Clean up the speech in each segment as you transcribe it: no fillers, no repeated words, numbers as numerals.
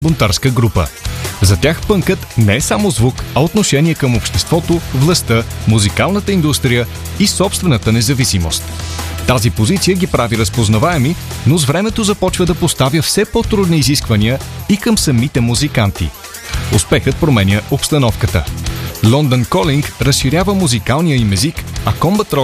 бунтарска група. За тях пънкът не е само звук, а отношение към обществото, властта, музикалната индустрия и собствената независимост. Тази позиция ги прави разпознаваеми, но с времето започва да поставя все по-трудни изисквания и към самите музиканти. Успехът променя обстановката. London Calling разширява музикалния им език, а Combat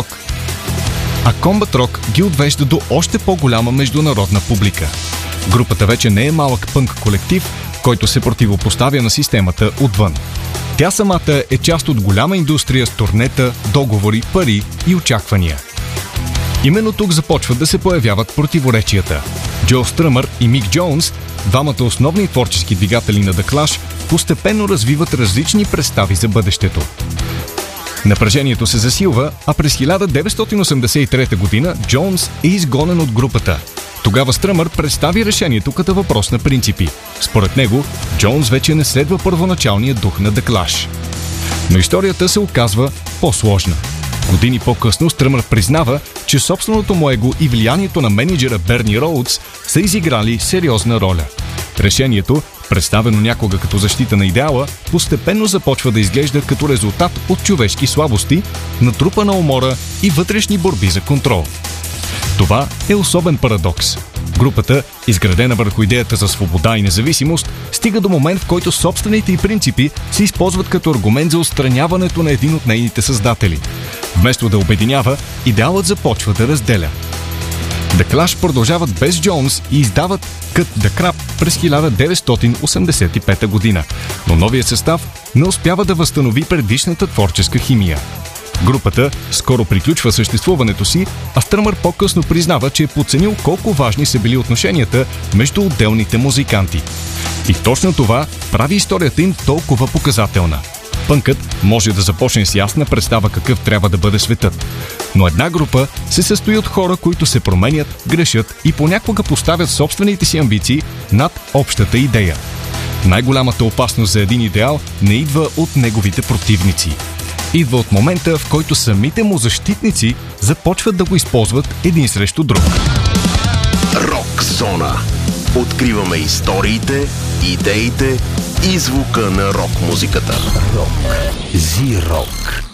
Rock ги отвежда до още по-голяма международна публика. Групата вече не е малък пънк колектив, който се противопоставя на системата отвън. Тя самата е част от голяма индустрия с турнета, договори, пари и очаквания. Именно тук започват да се появяват противоречията. Джо Стръмър и Мик Джонс, двамата основни творчески двигатели на The Clash, постепенно развиват различни представи за бъдещето. Напрежението се засилва, а през 1983 година Джонс е изгонен от групата. Тогава Стръмър представи решението като въпрос на принципи. Според него, Джонс вече не следва първоначалния дух на The Clash. Но историята се оказва по-сложна. Години по-късно Стръмър признава, че собственото му его и влиянието на мениджъра Берни Роудс са изиграли сериозна роля. Решението, представено някога като защита на идеала, постепенно започва да изглежда като резултат от човешки слабости, натрупана умора и вътрешни борби за контрол. Това е особен парадокс. Групата, изградена върху идеята за свобода и независимост, стига до момент, в който собствените й принципи се използват като аргумент за отстраняването на един от нейните създатели. Вместо да обединява, идеалът започва да разделя. The Clash продължават без Джонс и издават Cut the Crap през 1985 година, но новият състав не успява да възстанови предишната творческа химия. Групата скоро приключва съществуването си, а Стръмър по-късно признава, че е подценил колко важни са били отношенията между отделните музиканти. И точно това прави историята им толкова показателна. Пънкът може да започне с ясна представа какъв трябва да бъде светът. Но една група се състои от хора, които се променят, грешат и понякога поставят собствените си амбиции над общата идея. Най-голямата опасност за един идеал не идва от неговите противници. Идва от момента, в който самите му защитници започват да го използват един срещу друг. Рок зона. Откриваме историите, идеите и звука на рок музиката. Рок. Зи-рок.